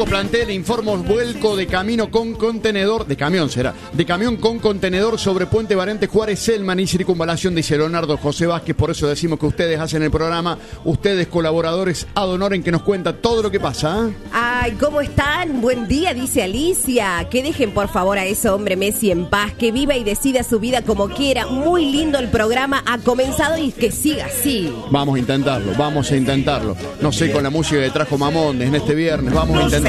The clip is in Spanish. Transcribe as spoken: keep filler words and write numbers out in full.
cinco plantel, informo vuelco de camino con contenedor, de camión será, de camión con contenedor sobre Puente Variante Juárez, Selman y circunvalación, dice Leonardo José Vázquez. Por eso decimos que ustedes hacen el programa, ustedes colaboradores ad honorem, que nos cuenta todo lo que pasa. ¿eh? Ay, ¿cómo están? Buen día, dice Alicia. Que dejen por favor a ese hombre Messi en paz, que viva y decida su vida como quiera. Muy lindo el programa, ha comenzado y que siga así. Vamos a intentarlo, vamos a intentarlo. No sé, con la música que trajo Mamondes en este viernes, vamos a intentarlo.